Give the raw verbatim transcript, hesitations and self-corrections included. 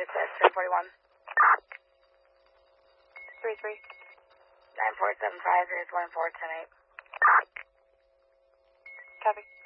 Unit test, ten forty-one. three three. nine four seven five, units one four ten eight. Copy.